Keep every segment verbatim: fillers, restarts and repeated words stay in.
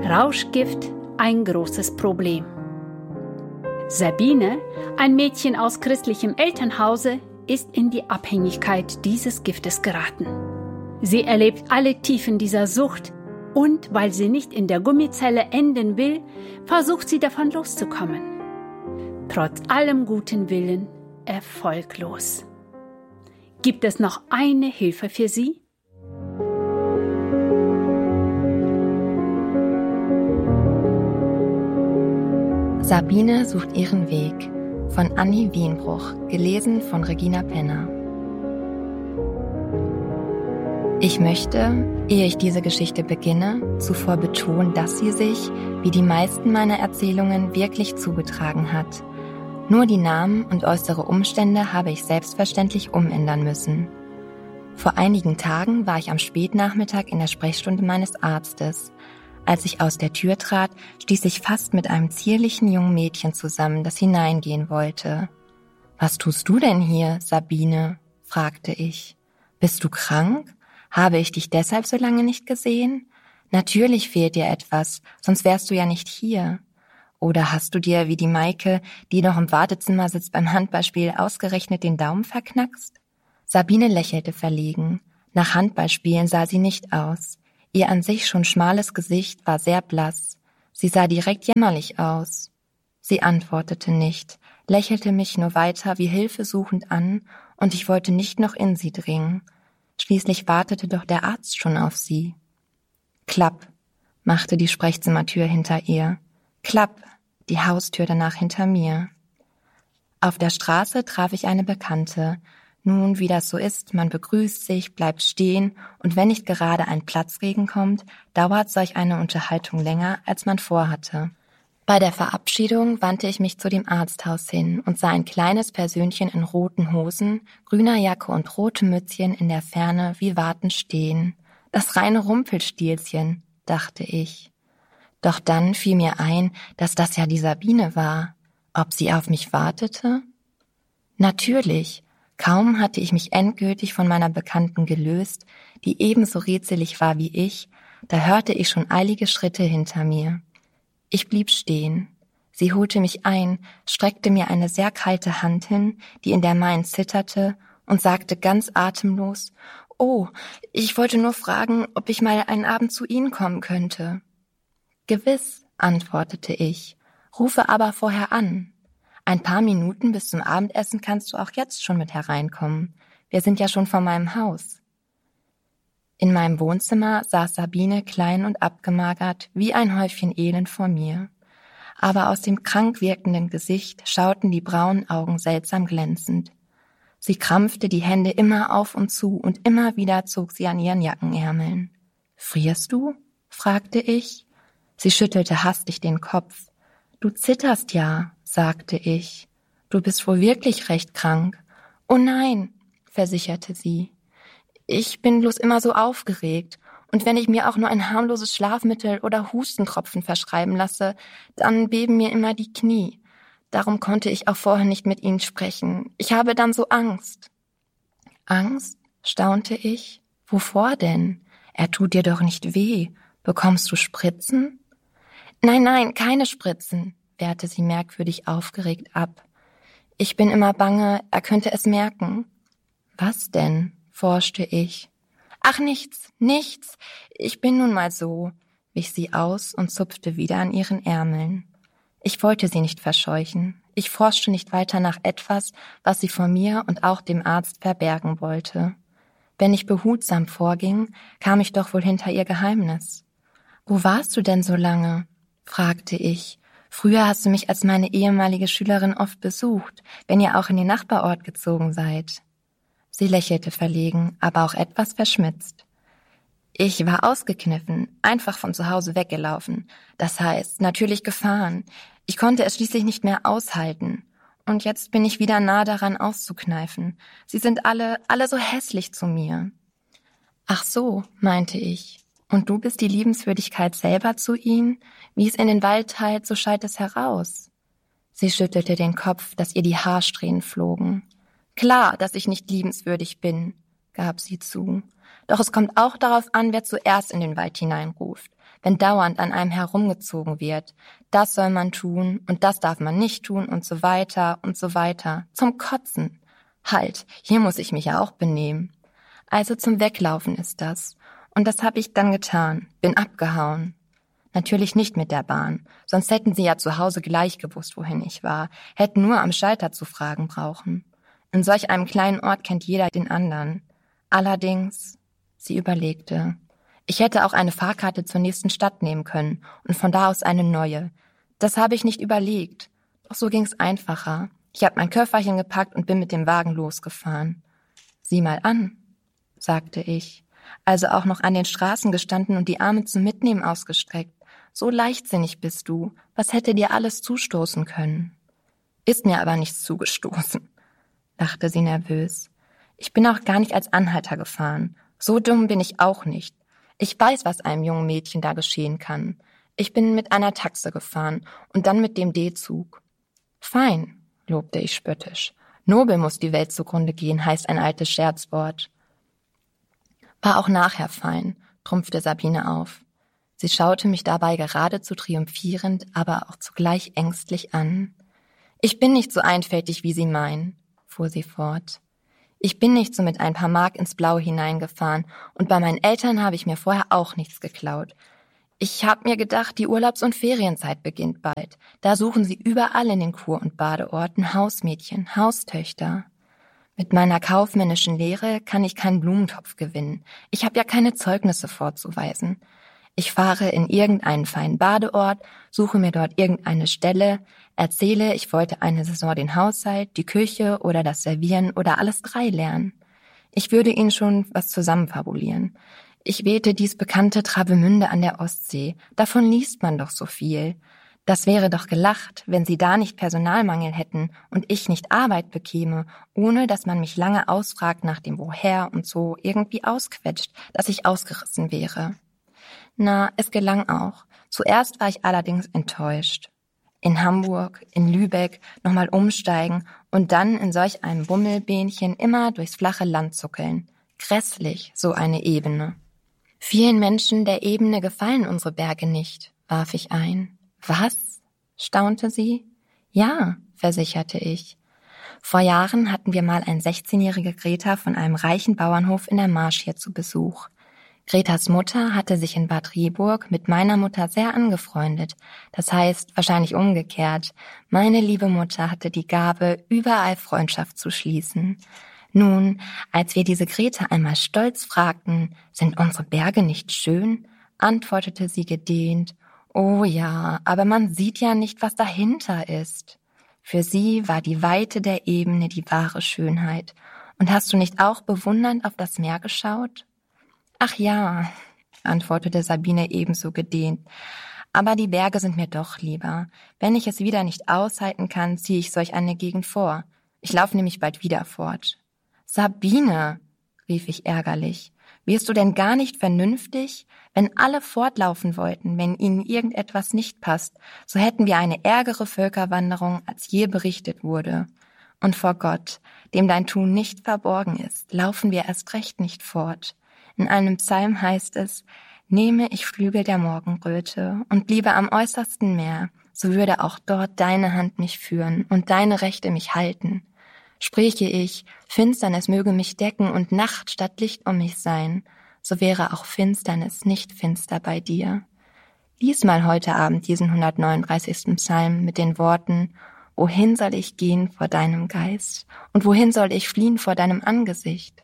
Rauschgift, ein großes Problem. Sabine, ein Mädchen aus christlichem Elternhause, ist in die Abhängigkeit dieses Giftes geraten. Sie erlebt alle Tiefen dieser Sucht und, weil sie nicht in der Gummizelle enden will, versucht sie davon loszukommen. Trotz allem guten Willen erfolglos. Gibt es noch eine Hilfe für sie? Sabine sucht ihren Weg von Anni Wienbruch, gelesen von Regina Penner. Ich möchte, ehe ich diese Geschichte beginne, zuvor betonen, dass sie sich, wie die meisten meiner Erzählungen, wirklich zugetragen hat. Nur die Namen und äußere Umstände habe ich selbstverständlich umändern müssen. Vor einigen Tagen war ich am Spätnachmittag in der Sprechstunde meines Arztes. Als ich aus der Tür trat, stieß ich fast mit einem zierlichen jungen Mädchen zusammen, das hineingehen wollte. »Was tust du denn hier, Sabine?« fragte ich. »Bist du krank? Habe ich dich deshalb so lange nicht gesehen? Natürlich fehlt dir etwas, sonst wärst du ja nicht hier. Oder hast du dir, wie die Maike, die noch im Wartezimmer sitzt beim Handballspiel, ausgerechnet den Daumen verknackst?« Sabine lächelte verlegen. Nach Handballspielen sah sie nicht aus. Ihr an sich schon schmales Gesicht war sehr blass. Sie sah direkt jämmerlich aus. Sie antwortete nicht, lächelte mich nur weiter wie hilfesuchend an, und ich wollte nicht noch in sie dringen. Schließlich wartete doch der Arzt schon auf sie. Klapp, machte die Sprechzimmertür hinter ihr. Klapp, die Haustür danach hinter mir. Auf der Straße traf ich eine Bekannte. Nun, wie das so ist, man begrüßt sich, bleibt stehen, und wenn nicht gerade ein Platzregen kommt, dauert solch eine Unterhaltung länger, als man vorhatte. Bei der Verabschiedung wandte ich mich zu dem Arzthaus hin und sah ein kleines Persönchen in roten Hosen, grüner Jacke und rotem Mützchen in der Ferne wie wartend stehen. Das reine Rumpelstilzchen, dachte ich. Doch dann fiel mir ein, dass das ja die Sabine war. Ob sie auf mich wartete? Natürlich. Kaum hatte ich mich endgültig von meiner Bekannten gelöst, die ebenso rätselig war wie ich, da hörte ich schon eilige Schritte hinter mir. Ich blieb stehen. Sie holte mich ein, streckte mir eine sehr kalte Hand hin, die in der meinen zitterte, und sagte ganz atemlos: »Oh, ich wollte nur fragen, ob ich mal einen Abend zu Ihnen kommen könnte.« »Gewiss«, antwortete ich, »rufe aber vorher an. Ein paar Minuten bis zum Abendessen kannst du auch jetzt schon mit hereinkommen. Wir sind ja schon vor meinem Haus.« In meinem Wohnzimmer saß Sabine klein und abgemagert wie ein Häufchen Elend vor mir. Aber aus dem krank wirkenden Gesicht schauten die braunen Augen seltsam glänzend. Sie krampfte die Hände immer auf und zu und immer wieder zog sie an ihren Jackenärmeln. »Frierst du?« fragte ich. Sie schüttelte hastig den Kopf. »Du zitterst ja«, sagte ich. »Du bist wohl wirklich recht krank.« »Oh nein«, versicherte sie. »Ich bin bloß immer so aufgeregt. Und wenn ich mir auch nur ein harmloses Schlafmittel oder Hustentropfen verschreiben lasse, dann beben mir immer die Knie. Darum konnte ich auch vorher nicht mit Ihnen sprechen. Ich habe dann so Angst.« »Angst?«, staunte ich. »Wovor denn? Er tut dir doch nicht weh. Bekommst du Spritzen?« »Nein, nein, keine Spritzen«, wehrte sie merkwürdig aufgeregt ab. »Ich bin immer bange, er könnte es merken.« »Was denn?«, forschte ich. »Ach, nichts, nichts. Ich bin nun mal so«, wich sie aus und zupfte wieder an ihren Ärmeln. Ich wollte sie nicht verscheuchen. Ich forschte nicht weiter nach etwas, was sie vor mir und auch dem Arzt verbergen wollte. Wenn ich behutsam vorging, kam ich doch wohl hinter ihr Geheimnis. »Wo warst du denn so lange?«, fragte ich. »Früher hast du mich als meine ehemalige Schülerin oft besucht, wenn ihr auch in den Nachbarort gezogen seid.« Sie lächelte verlegen, aber auch etwas verschmitzt. »Ich war ausgekniffen, einfach von zu Hause weggelaufen. Das heißt, natürlich gefahren. Ich konnte es schließlich nicht mehr aushalten. Und jetzt bin ich wieder nah daran auszukneifen. Sie sind alle, alle so hässlich zu mir.« »Ach so«, meinte ich. »Und du bist die Liebenswürdigkeit selber zu ihnen? Wie es in den Wald teilt, so schallt es heraus.« Sie schüttelte den Kopf, dass ihr die Haarsträhnen flogen. »Klar, dass ich nicht liebenswürdig bin«, gab sie zu. »Doch es kommt auch darauf an, wer zuerst in den Wald hineinruft. wenn dauernd an einem herumgezogen wird. Das soll man tun und das darf man nicht tun und so weiter und so weiter. Zum Kotzen. Halt, hier muss ich mich ja auch benehmen. Also zum Weglaufen ist das. Und das habe ich dann getan, bin abgehauen. Natürlich nicht mit der Bahn, sonst hätten sie ja zu Hause gleich gewusst, wohin ich war, hätten nur am Schalter zu fragen brauchen. In solch einem kleinen Ort kennt jeder den anderen. Allerdings, sie überlegte, ich hätte auch eine Fahrkarte zur nächsten Stadt nehmen können und von da aus eine neue. Das habe ich nicht überlegt, doch so ging's einfacher. Ich habe mein Köfferchen gepackt und bin mit dem Wagen losgefahren. Sieh mal an, sagte ich, also auch noch an den Straßen gestanden und die Arme zum Mitnehmen ausgestreckt. So leichtsinnig bist du, was hätte dir alles zustoßen können? Ist mir aber nichts zugestoßen, lachte sie nervös. Ich bin auch gar nicht als Anhalter gefahren. So dumm bin ich auch nicht. Ich weiß, was einem jungen Mädchen da geschehen kann. Ich bin mit einer Taxe gefahren und dann mit dem D-Zug. Fein, lobte ich spöttisch. Nobel muss die Welt zugrunde gehen, heißt ein altes Scherzwort. War auch nachher fein, trumpfte Sabine auf. Sie schaute mich dabei geradezu triumphierend, aber auch zugleich ängstlich an. Ich bin nicht so einfältig, wie Sie meinen, fuhr sie fort. Ich bin nicht so mit ein paar Mark ins Blaue hineingefahren und bei meinen Eltern habe ich mir vorher auch nichts geklaut. Ich habe mir gedacht, die Urlaubs- und Ferienzeit beginnt bald. Da suchen sie überall in den Kur- und Badeorten Hausmädchen, Haustöchter. Mit meiner kaufmännischen Lehre kann ich keinen Blumentopf gewinnen. Ich habe ja keine Zeugnisse vorzuweisen. Ich fahre in irgendeinen feinen Badeort, suche mir dort irgendeine Stelle, erzähle, ich wollte eine Saison den Haushalt, die Küche oder das Servieren oder alles drei lernen. Ich würde Ihnen schon was zusammenfabulieren. Ich wählte dies bekannte Travemünde an der Ostsee. Davon liest man doch so viel. Das wäre doch gelacht, wenn Sie da nicht Personalmangel hätten und ich nicht Arbeit bekäme, ohne dass man mich lange ausfragt nach dem Woher und so irgendwie ausquetscht, dass ich ausgerissen wäre. Na, es gelang auch. Zuerst war ich allerdings enttäuscht. In Hamburg, in Lübeck, nochmal umsteigen und dann in solch einem Bummelbähnchen immer durchs flache Land zuckeln. Grässlich, so eine Ebene. Vielen Menschen der Ebene gefallen unsere Berge nicht, warf ich ein. Was? Staunte sie. Ja, versicherte ich. Vor Jahren hatten wir mal ein sechzehnjährige Greta von einem reichen Bauernhof in der Marsch hier zu Besuch. Gretas Mutter hatte sich in Bad Rieburg mit meiner Mutter sehr angefreundet. Das heißt, wahrscheinlich umgekehrt. Meine liebe Mutter hatte die Gabe, überall Freundschaft zu schließen. Nun, als wir diese Greta einmal stolz fragten, sind unsere Berge nicht schön, antwortete sie gedehnt, oh ja, aber man sieht ja nicht, was dahinter ist. Für sie war die Weite der Ebene die wahre Schönheit. Und hast du nicht auch bewundernd auf das Meer geschaut? Ach ja, antwortete Sabine ebenso gedehnt. Aber die Berge sind mir doch lieber. Wenn ich es wieder nicht aushalten kann, ziehe ich solch eine Gegend vor. Ich laufe nämlich bald wieder fort. Sabine, rief ich ärgerlich, wirst du denn gar nicht vernünftig? Wenn alle fortlaufen wollten, wenn ihnen irgendetwas nicht passt, so hätten wir eine ärgere Völkerwanderung, als je berichtet wurde. Und vor Gott, dem dein Tun nicht verborgen ist, laufen wir erst recht nicht fort. In einem Psalm heißt es, nehme ich Flügel der Morgenröte und bliebe am äußersten Meer, so würde auch dort deine Hand mich führen und deine Rechte mich halten. Spräche ich, Finsternis möge mich decken und Nacht statt Licht um mich sein, so wäre auch Finsternis nicht finster bei dir. Lies mal heute Abend diesen hundertneununddreißigsten Psalm mit den Worten, wohin soll ich gehen vor deinem Geist und wohin soll ich fliehen vor deinem Angesicht?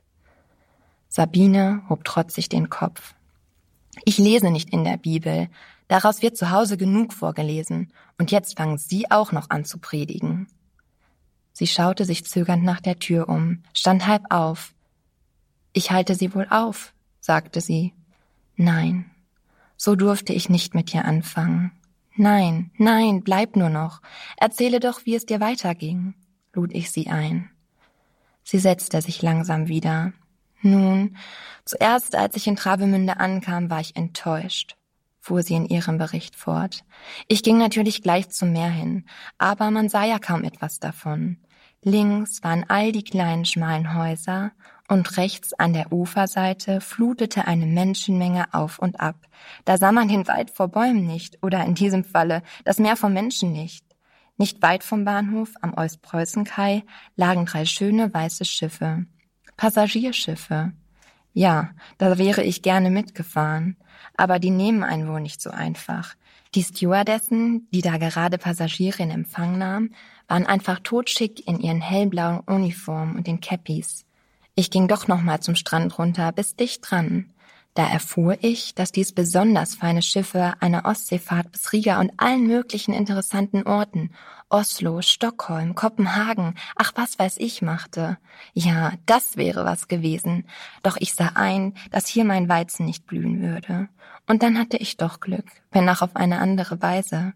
Sabine hob trotzig den Kopf. Ich lese nicht in der Bibel, daraus wird zu Hause genug vorgelesen, und jetzt fangen Sie auch noch an zu predigen. Sie schaute sich zögernd nach der Tür um, stand halb auf. Ich halte Sie wohl auf, sagte sie. Nein, so durfte ich nicht mit dir anfangen. Nein, nein, bleib nur noch. Erzähle doch, wie es dir weiterging, lud ich sie ein. Sie setzte sich langsam wieder. Nun, zuerst, als ich in Travemünde ankam, war ich enttäuscht, fuhr sie in ihrem Bericht fort. Ich ging natürlich gleich zum Meer hin, aber man sah ja kaum etwas davon. Links waren all die kleinen, schmalen Häuser und rechts an der Uferseite flutete eine Menschenmenge auf und ab. Da sah man den Wald vor Bäumen nicht oder in diesem Falle das Meer vor Menschen nicht. Nicht weit vom Bahnhof am Ostpreußenkai lagen drei schöne weiße Schiffe. Passagierschiffe. Ja, da wäre ich gerne mitgefahren, aber die nehmen einen wohl nicht so einfach. Die Stewardessen, die da gerade Passagiere in Empfang nahmen, waren einfach totschick in ihren hellblauen Uniformen und den Cappies. Ich ging doch noch mal zum Strand runter, bis dicht dran. Da erfuhr ich, dass dies besonders feine Schiffe eine Ostseefahrt bis Riga und allen möglichen interessanten Orten, Oslo, Stockholm, Kopenhagen, ach was weiß ich, machte. Ja, das wäre was gewesen. Doch ich sah ein, dass hier mein Weizen nicht blühen würde. Und dann hatte ich doch Glück, wenn auch auf eine andere Weise.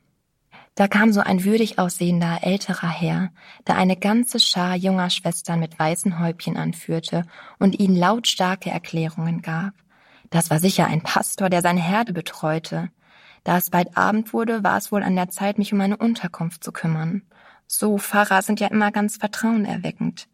Da kam so ein würdig aussehender, älterer Herr, der eine ganze Schar junger Schwestern mit weißen Häubchen anführte und ihnen lautstarke Erklärungen gab. Das war sicher ein Pastor, der seine Herde betreute. Da es bald Abend wurde, war es wohl an der Zeit, mich um meine Unterkunft zu kümmern. So, Pfarrer sind ja immer ganz vertrauenerweckend.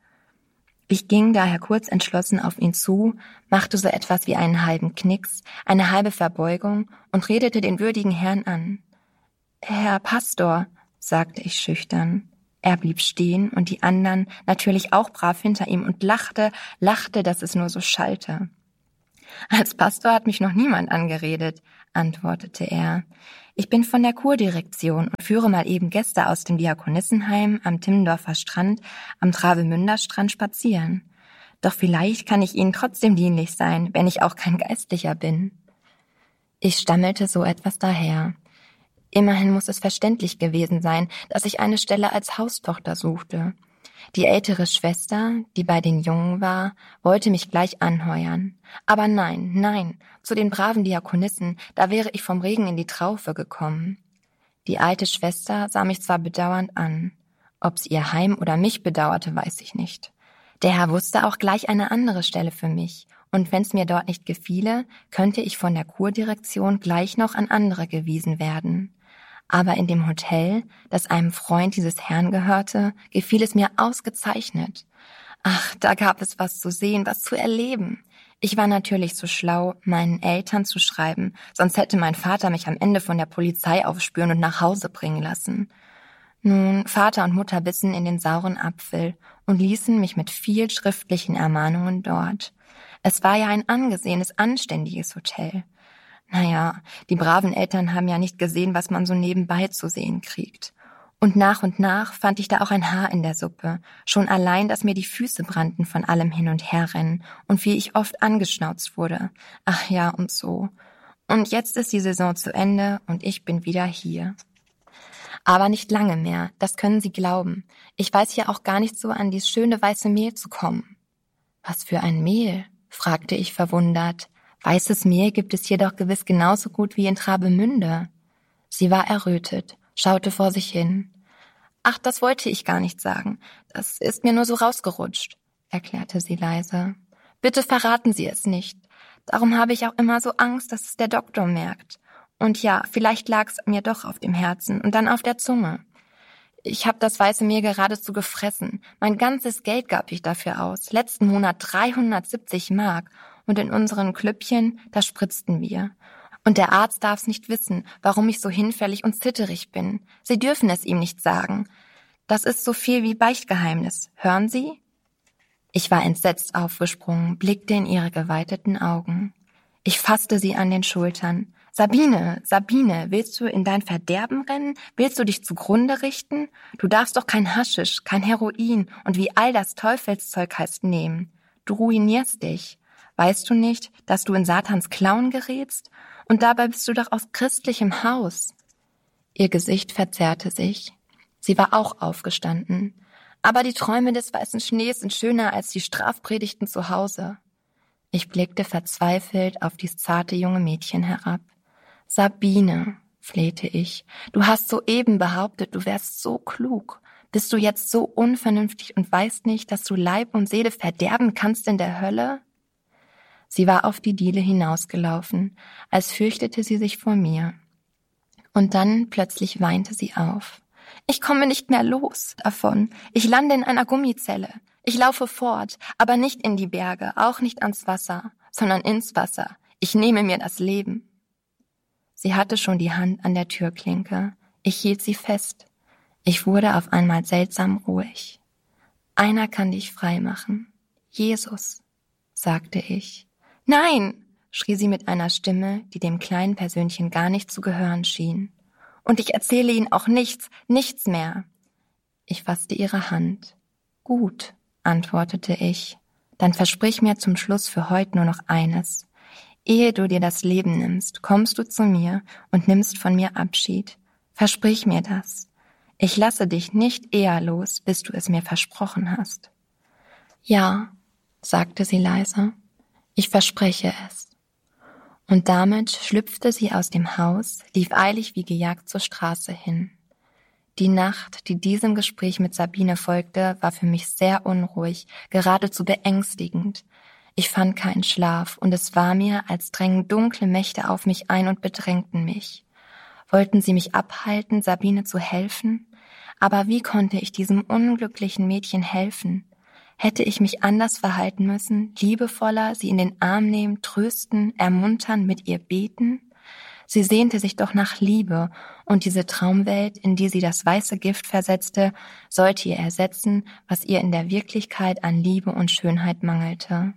Ich ging daher kurz entschlossen auf ihn zu, machte so etwas wie einen halben Knicks, eine halbe Verbeugung und redete den würdigen Herrn an. »Herr Pastor«, sagte ich schüchtern. Er blieb stehen und die anderen natürlich auch brav hinter ihm und lachte, lachte, dass es nur so schallte. »Als Pastor hat mich noch niemand angeredet«, antwortete er. »Ich bin von der Kurdirektion und führe mal eben Gäste aus dem Diakonissenheim am Timmendorfer Strand, am Travemünderstrand spazieren. Doch vielleicht kann ich Ihnen trotzdem dienlich sein, wenn ich auch kein Geistlicher bin.« Ich stammelte so etwas daher. Immerhin muss es verständlich gewesen sein, dass ich eine Stelle als Haustochter suchte. Die ältere Schwester, die bei den Jungen war, wollte mich gleich anheuern. Aber nein, nein, zu den braven Diakonissen, da wäre ich vom Regen in die Traufe gekommen. Die alte Schwester sah mich zwar bedauernd an. Ob sie ihr Heim oder mich bedauerte, weiß ich nicht. Der Herr wusste auch gleich eine andere Stelle für mich. Und wenn's mir dort nicht gefiele, könnte ich von der Kurdirektion gleich noch an andere gewiesen werden. Aber in dem Hotel, das einem Freund dieses Herrn gehörte, gefiel es mir ausgezeichnet. Ach, da gab es was zu sehen, was zu erleben. Ich war natürlich so schlau, meinen Eltern zu schreiben, sonst hätte mein Vater mich am Ende von der Polizei aufspüren und nach Hause bringen lassen. Nun, Vater und Mutter bissen in den sauren Apfel und ließen mich mit viel schriftlichen Ermahnungen dort. Es war ja ein angesehenes, anständiges Hotel. Naja, die braven Eltern haben ja nicht gesehen, was man so nebenbei zu sehen kriegt. Und nach und nach fand ich da auch ein Haar in der Suppe. Schon allein, dass mir die Füße brannten von allem Hin- und Herrennen und wie ich oft angeschnauzt wurde. Ach ja, und so. Und jetzt ist die Saison zu Ende und ich bin wieder hier. Aber nicht lange mehr, das können Sie glauben. Ich weiß ja auch gar nicht so an dieses schöne weiße Mehl zu kommen. Was für ein Mehl? Fragte ich verwundert. Weißes Mehl gibt es hier doch gewiss genauso gut wie in Travemünde. Sie war errötet, schaute vor sich hin. »Ach, das wollte ich gar nicht sagen. Das ist mir nur so rausgerutscht«, erklärte sie leise. »Bitte verraten Sie es nicht. Darum habe ich auch immer so Angst, dass es der Doktor merkt. Und ja, vielleicht lag es mir doch auf dem Herzen und dann auf der Zunge. Ich habe das weiße Mehl geradezu gefressen. Mein ganzes Geld gab ich dafür aus. Letzten Monat dreihundertsiebzig Mark. Und in unseren Klüppchen, da spritzten wir. Und der Arzt darf's nicht wissen, warum ich so hinfällig und zitterig bin. Sie dürfen es ihm nicht sagen. Das ist so viel wie Beichtgeheimnis. Hören Sie?« Ich war entsetzt aufgesprungen, blickte in ihre geweiteten Augen. Ich fasste sie an den Schultern. »Sabine, Sabine, willst du in dein Verderben rennen? Willst du dich zugrunde richten? Du darfst doch kein Haschisch, kein Heroin und wie all das Teufelszeug heißt nehmen. Du ruinierst dich. Weißt du nicht, dass du in Satans Klauen gerätst? Und dabei bist du doch aus christlichem Haus.« Ihr Gesicht verzerrte sich. Sie war auch aufgestanden. »Aber die Träume des weißen Schnees sind schöner als die Strafpredigten zu Hause.« Ich blickte verzweifelt auf dies zarte junge Mädchen herab. »Sabine«, flehte ich, »du hast soeben behauptet, du wärst so klug. Bist du jetzt so unvernünftig und weißt nicht, dass du Leib und Seele verderben kannst in der Hölle?« Sie war auf die Diele hinausgelaufen, als fürchtete sie sich vor mir. Und dann plötzlich weinte sie auf. »Ich komme nicht mehr los davon. Ich lande in einer Gummizelle. Ich laufe fort, aber nicht in die Berge, auch nicht ans Wasser, sondern ins Wasser. Ich nehme mir das Leben. Sie hatte schon die Hand an der Türklinke. Ich hielt sie fest. Ich wurde auf einmal seltsam ruhig. Einer kann dich frei machen. Jesus, sagte ich. Nein, schrie sie mit einer Stimme, die dem kleinen Persönchen gar nicht zu gehören schien. Und ich erzähle Ihnen auch nichts, nichts mehr. Ich fasste ihre Hand. Gut, antwortete ich. Dann versprich mir zum Schluss für heute nur noch eines. Ehe du dir das Leben nimmst, kommst du zu mir und nimmst von mir Abschied. Versprich mir das. Ich lasse dich nicht eher los, bis du es mir versprochen hast. Ja, sagte sie leise. Ich verspreche es. Und damit schlüpfte sie aus dem Haus, lief eilig wie gejagt zur Straße hin. Die Nacht, die diesem Gespräch mit Sabine folgte, war für mich sehr unruhig, geradezu beängstigend. Ich fand keinen Schlaf, und es war mir, als drängen dunkle Mächte auf mich ein und bedrängten mich. Wollten sie mich abhalten, Sabine zu helfen? Aber wie konnte ich diesem unglücklichen Mädchen helfen? Hätte ich mich anders verhalten müssen, liebevoller, sie in den Arm nehmen, trösten, ermuntern, mit ihr beten? Sie sehnte sich doch nach Liebe, und diese Traumwelt, in die sie das weiße Gift versetzte, sollte ihr ersetzen, was ihr in der Wirklichkeit an Liebe und Schönheit mangelte.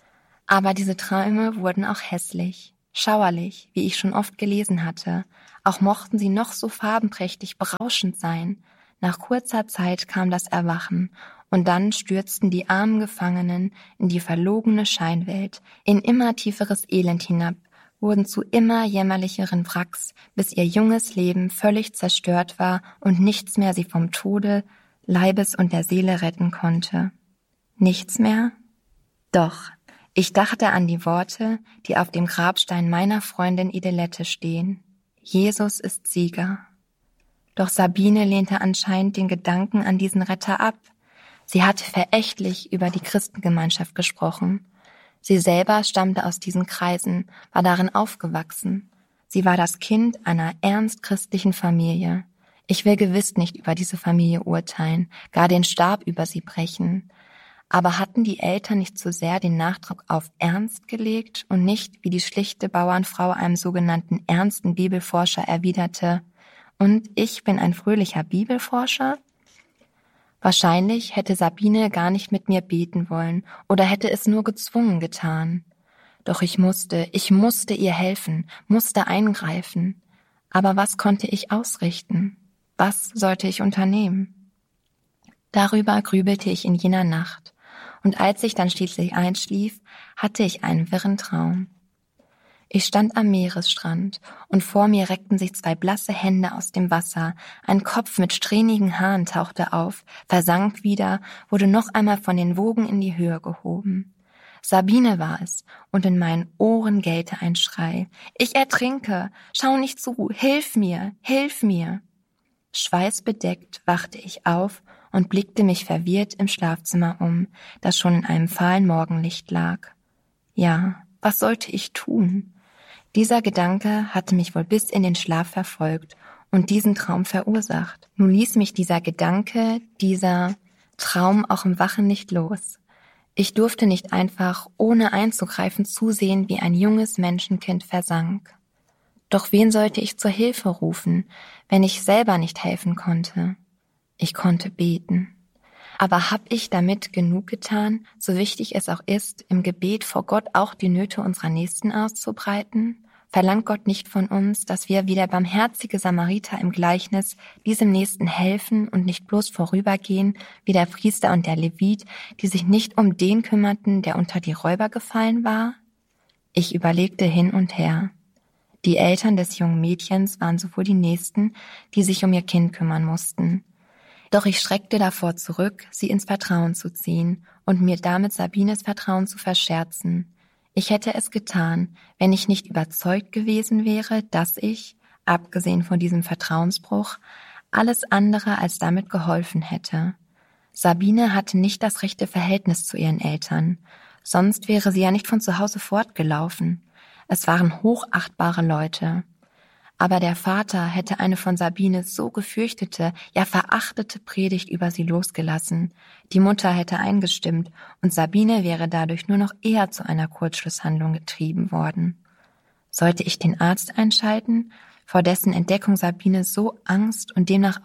Aber diese Träume wurden auch hässlich, schauerlich, wie ich schon oft gelesen hatte. Auch mochten sie noch so farbenprächtig berauschend sein. Nach kurzer Zeit kam das Erwachen, und dann stürzten die armen Gefangenen in die verlogene Scheinwelt, in immer tieferes Elend hinab, wurden zu immer jämmerlicheren Wracks, bis ihr junges Leben völlig zerstört war und nichts mehr sie vom Tode, Leibes und der Seele retten konnte. Nichts mehr? Doch. Ich dachte an die Worte, die auf dem Grabstein meiner Freundin Idelette stehen. Jesus ist Sieger. Doch Sabine lehnte anscheinend den Gedanken an diesen Retter ab. Sie hatte verächtlich über die Christengemeinschaft gesprochen. Sie selber stammte aus diesen Kreisen, war darin aufgewachsen. Sie war das Kind einer ernst christlichen Familie. Ich will gewiss nicht über diese Familie urteilen, gar den Stab über sie brechen. Aber hatten die Eltern nicht zu sehr den Nachdruck auf Ernst gelegt und nicht, wie die schlichte Bauernfrau einem sogenannten ernsten Bibelforscher erwiderte, und ich bin ein fröhlicher Bibelforscher? Wahrscheinlich hätte Sabine gar nicht mit mir beten wollen oder hätte es nur gezwungen getan. Doch ich musste, ich musste ihr helfen, musste eingreifen. Aber was konnte ich ausrichten? Was sollte ich unternehmen? Darüber grübelte ich in jener Nacht. Und als ich dann schließlich einschlief, hatte ich einen wirren Traum. Ich stand am Meeresstrand, und vor mir reckten sich zwei blasse Hände aus dem Wasser, ein Kopf mit strähnigen Haaren tauchte auf, versank wieder, wurde noch einmal von den Wogen in die Höhe gehoben. Sabine war es, und in meinen Ohren gellte ein Schrei. Ich ertrinke! Schau nicht zu! Hilf mir! Hilf mir! Schweißbedeckt wachte ich auf und blickte mich verwirrt im Schlafzimmer um, das schon in einem fahlen Morgenlicht lag. Ja, was sollte ich tun? Dieser Gedanke hatte mich wohl bis in den Schlaf verfolgt und diesen Traum verursacht. Nun ließ mich dieser Gedanke, dieser Traum auch im Wachen nicht los. Ich durfte nicht einfach, ohne einzugreifen, zusehen, wie ein junges Menschenkind versank. Doch wen sollte ich zur Hilfe rufen, wenn ich selber nicht helfen konnte? Ich konnte beten. Aber hab ich damit genug getan, so wichtig es auch ist, im Gebet vor Gott auch die Nöte unserer Nächsten auszubreiten? Verlangt Gott nicht von uns, dass wir wie der barmherzige Samariter im Gleichnis diesem Nächsten helfen und nicht bloß vorübergehen, wie der Priester und der Levit, die sich nicht um den kümmerten, der unter die Räuber gefallen war? Ich überlegte hin und her. Die Eltern des jungen Mädchens waren sowohl die Nächsten, die sich um ihr Kind kümmern mussten. Doch ich schreckte davor zurück, sie ins Vertrauen zu ziehen und mir damit Sabines Vertrauen zu verscherzen. Ich hätte es getan, wenn ich nicht überzeugt gewesen wäre, dass ich, abgesehen von diesem Vertrauensbruch, alles andere als damit geholfen hätte. Sabine hatte nicht das rechte Verhältnis zu ihren Eltern, sonst wäre sie ja nicht von zu Hause fortgelaufen. Es waren hochachtbare Leute. Aber der Vater hätte eine von Sabine so gefürchtete, ja verachtete Predigt über sie losgelassen. Die Mutter hätte eingestimmt und Sabine wäre dadurch nur noch eher zu einer Kurzschlusshandlung getrieben worden. Sollte ich den Arzt einschalten, vor dessen Entdeckung Sabine so Angst und demnach